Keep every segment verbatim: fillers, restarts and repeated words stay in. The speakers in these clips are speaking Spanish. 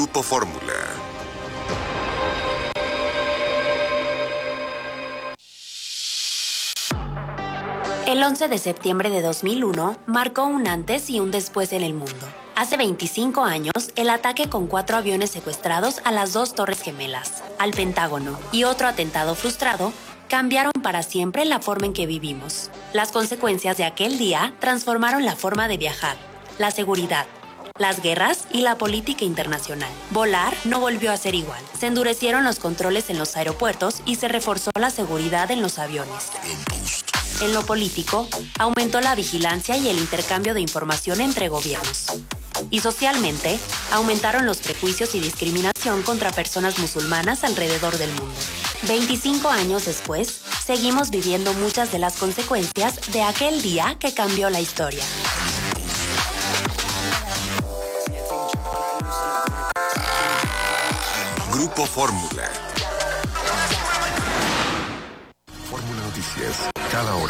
Grupo Fórmula. El once de septiembre de dos mil uno marcó un antes y un después en el mundo. Hace veinticinco años, el ataque con cuatro aviones secuestrados a las dos Torres Gemelas, al Pentágono y otro atentado frustrado cambiaron para siempre la forma en que vivimos. Las consecuencias de aquel día transformaron la forma de viajar, la seguridad, las guerras y la política internacional. Volar no volvió a ser igual. Se endurecieron los controles en los aeropuertos y se reforzó la seguridad en los aviones. En lo político, aumentó la vigilancia y el intercambio de información entre gobiernos. Y socialmente, aumentaron los prejuicios y discriminación contra personas musulmanas alrededor del mundo. veinticinco años después, seguimos viviendo muchas de las consecuencias de aquel día que cambió la historia. Grupo Fórmula. Fórmula Noticias, cada hora.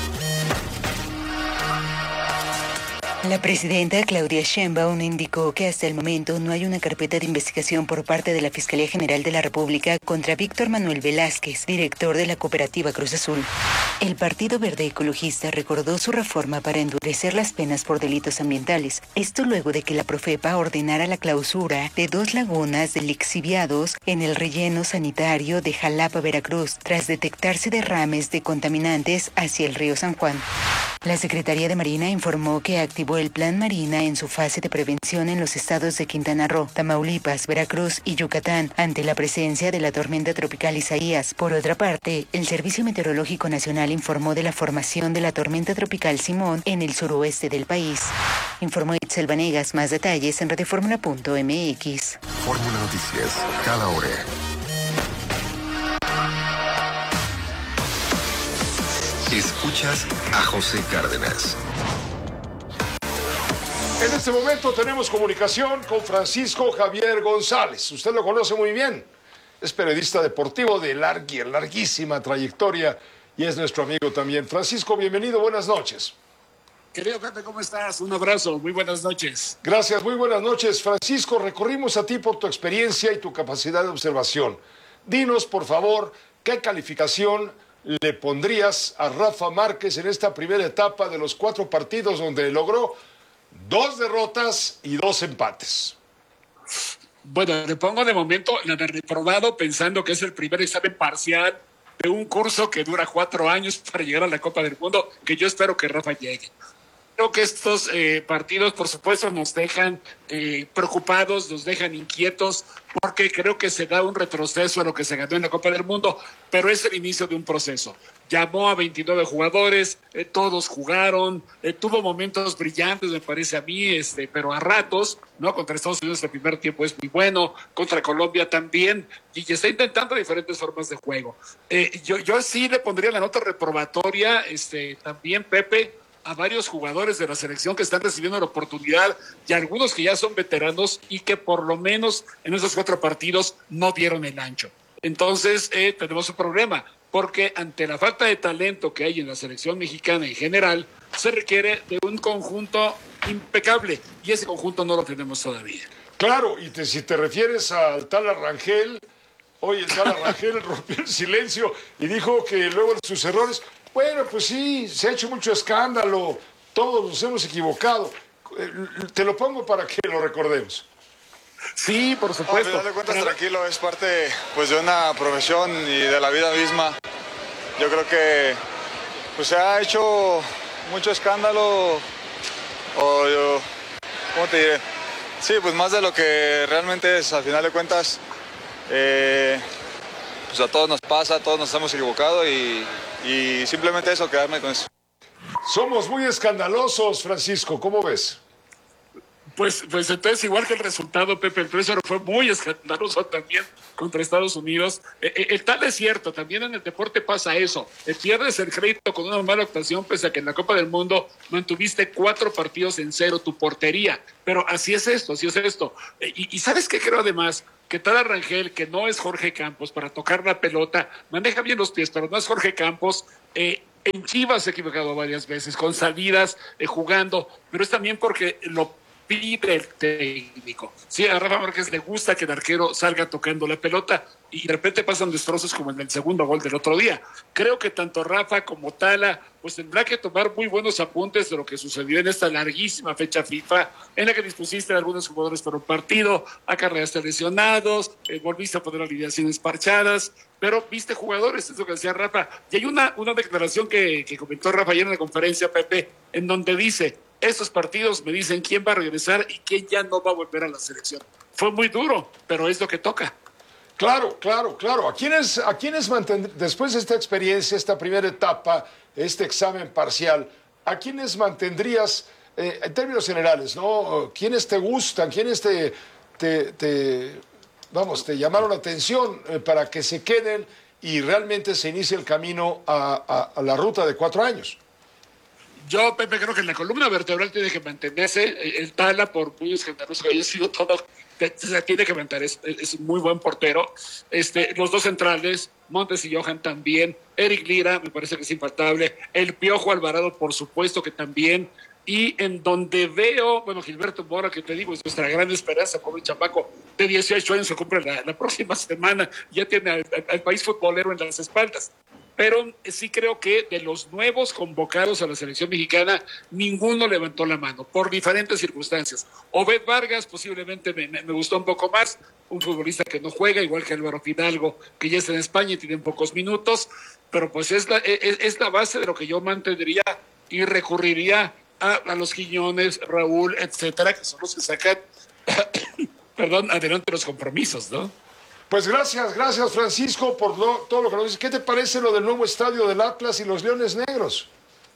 La presidenta Claudia Sheinbaum indicó que hasta el momento no hay una carpeta de investigación por parte de la Fiscalía General de la República contra Víctor Manuel Velázquez, director de la cooperativa Cruz Azul. El Partido Verde Ecologista recordó su reforma para endurecer las penas por delitos ambientales. Esto luego de que la Profepa ordenara la clausura de dos lagunas de lixiviados en el relleno sanitario de Jalapa, Veracruz, tras detectarse derrames de contaminantes hacia el río San Juan. La Secretaría de Marina informó que activó el Plan Marina en su fase de prevención en los estados de Quintana Roo, Tamaulipas, Veracruz y Yucatán ante la presencia de la tormenta tropical Isaías. Por otra parte, el Servicio Meteorológico Nacional informó de la formación de la tormenta tropical Simón en el suroeste del país. Informó Itzel Vanegas. Más detalles en radioformula punto m x. Fórmula Noticias, cada hora. Escuchas a José Cárdenas. En este momento tenemos comunicación con Francisco Javier González. Usted lo conoce muy bien. Es periodista deportivo de larga, larguísima trayectoria y es nuestro amigo también. Francisco, bienvenido, buenas noches. Querido Pepe, ¿cómo estás? Un abrazo, muy buenas noches. Gracias, muy buenas noches. Francisco, recurrimos a ti por tu experiencia y tu capacidad de observación. Dinos, por favor, ¿qué calificación le pondrías a Rafa Márquez en esta primera etapa de los cuatro partidos donde logró dos derrotas y dos empates? Bueno, le pongo de momento la de reprobado pensando que es el primer examen parcial de un curso que dura cuatro años para llegar a la Copa del Mundo, que yo espero que Rafa llegue. Creo que estos eh, partidos, por supuesto, nos dejan eh, preocupados, nos dejan inquietos, porque creo que se da un retroceso a lo que se ganó en la Copa del Mundo, pero es el inicio de un proceso. Llamó a veintinueve jugadores, eh, todos jugaron, eh, tuvo momentos brillantes, me parece a mí, este, pero a ratos, ¿no? Contra Estados Unidos el primer tiempo es muy bueno, contra Colombia también, y está intentando diferentes formas de juego. Eh, yo, yo sí le pondría la nota reprobatoria, este, también, Pepe, a varios jugadores de la selección que están recibiendo la oportunidad y algunos que ya son veteranos y que por lo menos en esos cuatro partidos no dieron el ancho. Entonces eh, tenemos un problema, porque ante la falta de talento que hay en la selección mexicana en general, se requiere de un conjunto impecable y ese conjunto no lo tenemos todavía. Claro, y te, si te refieres al tal Arrangel, hoy el tal Arrangel rompió el silencio y dijo que luego de sus errores... Bueno, pues sí, se ha hecho mucho escándalo, todos nos hemos equivocado. Te lo pongo para que lo recordemos. Sí, por supuesto. No, al final de cuentas, Pero... tranquilo, es parte pues, de una profesión y de la vida misma. Yo creo que pues, se ha hecho mucho escándalo, o yo, ¿cómo te diré? Sí, pues más de lo que realmente es, al final de cuentas, eh, pues a todos nos pasa, todos nos hemos equivocado y... Y simplemente eso, quedarme con eso. Somos muy escandalosos, Francisco, ¿cómo ves? Pues, pues entonces, igual que el resultado, Pepe, el precio fue muy escandaloso también contra Estados Unidos. Eh, eh, el tal es cierto, también en el deporte pasa eso. Eh, pierdes el crédito con una mala actuación, pese a que en la Copa del Mundo mantuviste cuatro partidos en cero tu portería. Pero así es esto, así es esto. Eh, y, y ¿sabes qué creo además? Que tal Rangel, que no es Jorge Campos para tocar la pelota, maneja bien los pies, pero no es Jorge Campos. Eh, en Chivas se ha equivocado varias veces, con salidas, eh, jugando, pero es también porque lo pide el técnico. Sí, a Rafa Márquez le gusta que el arquero salga tocando la pelota y de repente pasan destrozos como en el segundo gol del otro día. Creo que tanto Rafa como Tala pues tendrá que tomar muy buenos apuntes de lo que sucedió en esta larguísima fecha FIFA en la que dispusiste a algunos jugadores para un partido, acarreaste lesionados, eh, volviste a poner alineaciones parchadas, pero viste jugadores, es lo que decía Rafa. Y hay una, una declaración que, que comentó Rafa ayer en la conferencia, Pepe, en donde dice: estos partidos me dicen quién va a regresar y quién ya no va a volver a la selección. Fue muy duro, pero es lo que toca. Claro, claro, claro. ¿A quiénes, a quiénes mantend- después de esta experiencia, esta primera etapa, este examen parcial, a quiénes mantendrías, eh, en términos generales, ¿no? ¿Quiénes te gustan? ¿Quiénes te, te, te vamos, te llamaron la atención eh, para que se queden y realmente se inicie el camino a, a, a la ruta de cuatro años? Yo, Pepe, creo que en la columna vertebral tiene que mantenerse el Tala, por muy escandaloso que haya sido todo, se tiene que mantener, es, es un muy buen portero. Este, los dos centrales, Montes y Johan también, Eric Lira me parece que es infaltable, el Piojo Alvarado por supuesto que también, y en donde veo, bueno, Gilberto Mora, que te digo, es nuestra gran esperanza, pobre chamaco, de dieciocho años, se cumple la, la próxima semana, ya tiene al, al país futbolero en las espaldas. Pero sí creo que de los nuevos convocados a la selección mexicana, ninguno levantó la mano, por diferentes circunstancias. Obed Vargas posiblemente me, me, me gustó un poco más, un futbolista que no juega, igual que Álvaro Fidalgo, que ya está en España y tiene pocos minutos, pero pues es la, es, es la base de lo que yo mantendría y recurriría a, a los Quiñones, Raúl, etcétera, que son los que sacan, perdón, adelante los compromisos, ¿no? Pues gracias, gracias Francisco por lo, todo lo que nos dices. ¿Qué te parece lo del nuevo estadio del Atlas y los Leones Negros?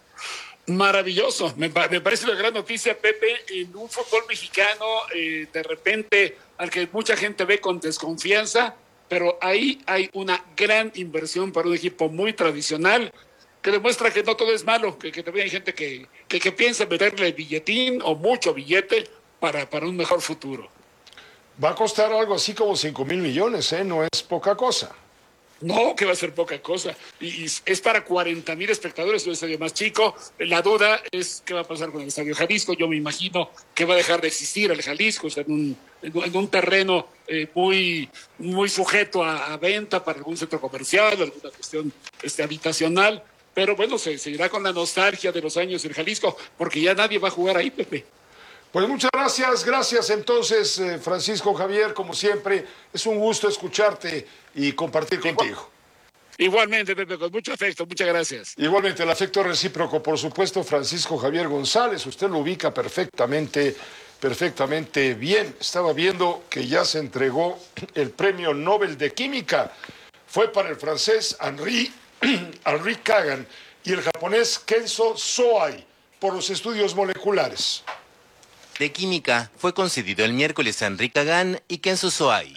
Maravilloso, me, me parece una gran noticia, Pepe, en un fútbol mexicano eh, de repente al que mucha gente ve con desconfianza, pero ahí hay una gran inversión para un equipo muy tradicional que demuestra que no todo es malo, que, que también hay gente que, que, que piensa meterle billetín o mucho billete para, para un mejor futuro. Va a costar algo así como cinco mil millones, ¿eh? No es poca cosa. No, que va a ser poca cosa. Y, y es para cuarenta mil espectadores, un estadio más chico. La duda es qué va a pasar con el Estadio Jalisco. Yo me imagino que va a dejar de existir el Jalisco, o sea, en un, en un terreno eh, muy, muy sujeto a, a venta para algún centro comercial, alguna cuestión este, habitacional. Pero bueno, se seguirá con la nostalgia de los años en Jalisco, porque ya nadie va a jugar ahí, Pepe. Pues muchas gracias, gracias entonces eh, Francisco Javier, como siempre, es un gusto escucharte y compartir Igual, contigo. Igualmente, Pepe, con mucho afecto, muchas gracias. Igualmente, el afecto recíproco, por supuesto, Francisco Javier González, usted lo ubica perfectamente, perfectamente bien. Estaba viendo que ya se entregó el premio Nobel de Química, fue para el francés Henri, Henri Kagan y el japonés Kenzo Soai por los estudios moleculares. De química fue concedido el miércoles a Henri Kagan y Kenzo Soai.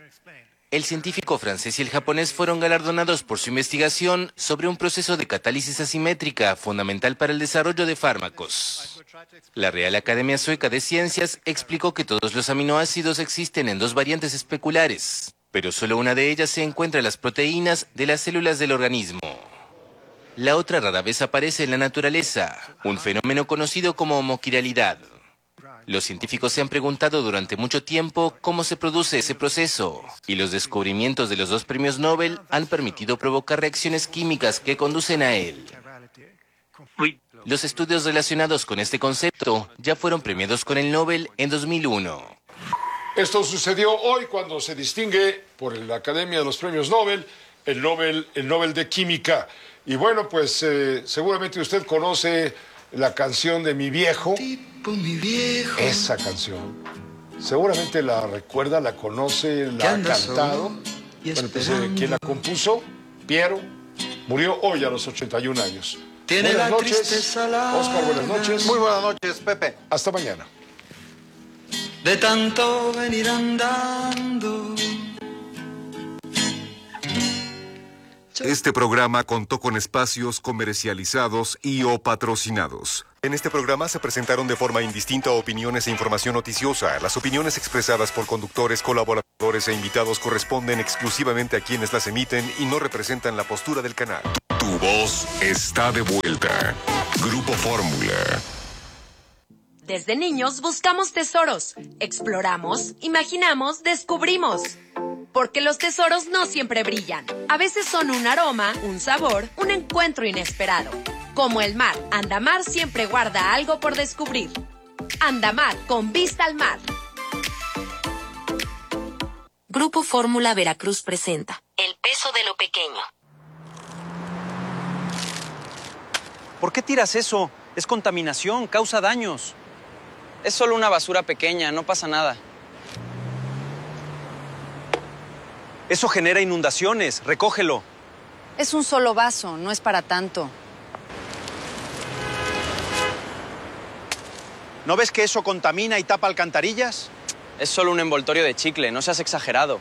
El científico francés y el japonés fueron galardonados por su investigación sobre un proceso de catálisis asimétrica fundamental para el desarrollo de fármacos. La Real Academia Sueca de Ciencias explicó que todos los aminoácidos existen en dos variantes especulares, pero solo una de ellas se encuentra en las proteínas de las células del organismo. La otra rara vez aparece en la naturaleza, un fenómeno conocido como homoquiralidad. Los científicos se han preguntado durante mucho tiempo cómo se produce ese proceso, y los descubrimientos de los dos premios Nobel han permitido provocar reacciones químicas que conducen a él. Los estudios relacionados con este concepto ya fueron premiados con el Nobel en dos mil uno. Esto sucedió hoy cuando se distingue por la Academia de los Premios Nobel el Nobel, el Nobel de Química. Y bueno, pues eh, seguramente usted conoce la canción de Mi Viejo. Mi viejo. Esa canción. Seguramente la recuerda, la conoce, la ha cantado. Bueno, pues, eh, ¿quién la compuso? Piero. Murió hoy a los ochenta y un años. Tiene buenas la noches, tristeza larga. Oscar, buenas noches. Muy buenas noches, Pepe. Hasta mañana. De tanto venir andando. Este programa contó con espacios comercializados y o patrocinados. En este programa se presentaron de forma indistinta opiniones e información noticiosa. Las opiniones expresadas por conductores, colaboradores e invitados corresponden exclusivamente a quienes las emiten y no representan la postura del canal. Tu voz está de vuelta. Grupo Fórmula. Desde niños buscamos tesoros, exploramos, imaginamos, descubrimos. Porque los tesoros no siempre brillan. A veces son un aroma, un sabor, un encuentro inesperado. Como el mar, Andamar siempre guarda algo por descubrir. Andamar, con vista al mar. Grupo Fórmula Veracruz presenta El peso de lo pequeño. ¿Por qué tiras eso? Es contaminación, causa daños. Es solo una basura pequeña, no pasa nada. Eso genera inundaciones, recógelo. Es un solo vaso, no es para tanto. ¿No ves que eso contamina y tapa alcantarillas? Es solo un envoltorio de chicle, no seas exagerado.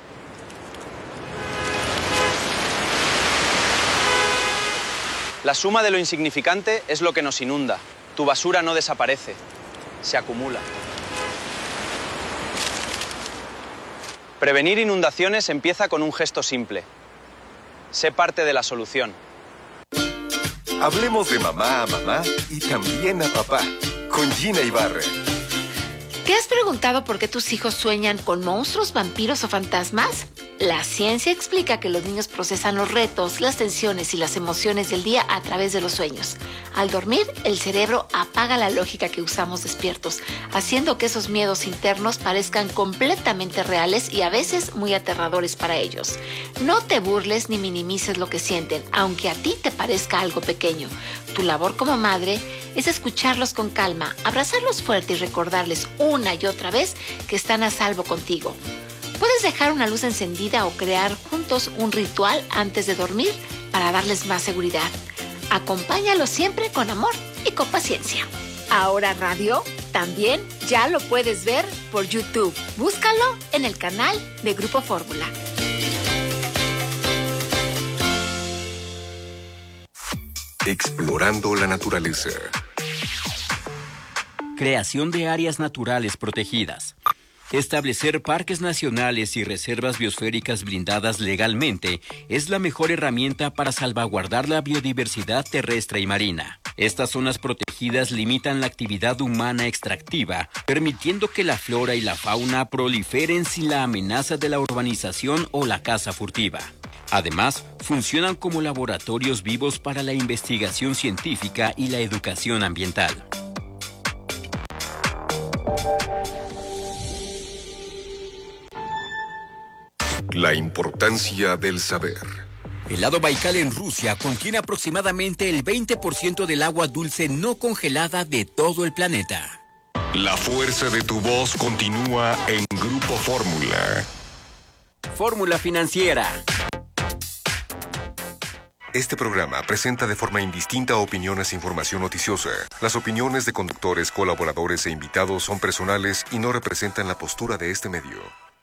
La suma de lo insignificante es lo que nos inunda. Tu basura no desaparece, se acumula. Prevenir inundaciones empieza con un gesto simple. Sé parte de la solución. Hablemos de mamá a mamá y también a papá, con Gina Ibarra. ¿Te has preguntado por qué tus hijos sueñan con monstruos, vampiros o fantasmas? La ciencia explica que los niños procesan los retos, las tensiones y las emociones del día a través de los sueños. Al dormir, el cerebro apaga la lógica que usamos despiertos, haciendo que esos miedos internos parezcan completamente reales y a veces muy aterradores para ellos. No te burles ni minimices lo que sienten, aunque a ti te parezca algo pequeño. Tu labor como madre es escucharlos con calma, abrazarlos fuerte y recordarles una y otra vez que están a salvo contigo. Puedes dejar una luz encendida o crear juntos un ritual antes de dormir para darles más seguridad. Acompáñalos siempre con amor y con paciencia. Ahora Radio también ya lo puedes ver por YouTube. Búscalo en el canal de Grupo Fórmula. Explorando la naturaleza. Creación de áreas naturales protegidas. Establecer parques nacionales y reservas biosféricas blindadas legalmente es la mejor herramienta para salvaguardar la biodiversidad terrestre y marina. Estas zonas protegidas limitan la actividad humana extractiva, permitiendo que la flora y la fauna proliferen sin la amenaza de la urbanización o la caza furtiva. Además, funcionan como laboratorios vivos para la investigación científica y la educación ambiental. La importancia del saber. El lago Baikal en Rusia contiene aproximadamente el veinte por ciento del agua dulce no congelada de todo el planeta. La fuerza de tu voz continúa en Grupo Fórmula. Fórmula Financiera. Este programa presenta de forma indistinta opiniones e información noticiosa. Las opiniones de conductores, colaboradores e invitados son personales y no representan la postura de este medio.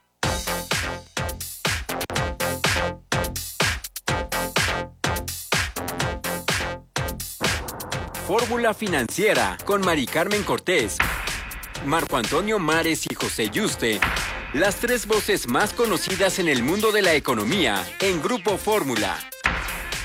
Fórmula Financiera con Mari Carmen Cortés, Marco Antonio Mares y José Yuste. Las tres voces más conocidas en el mundo de la economía en Grupo Fórmula.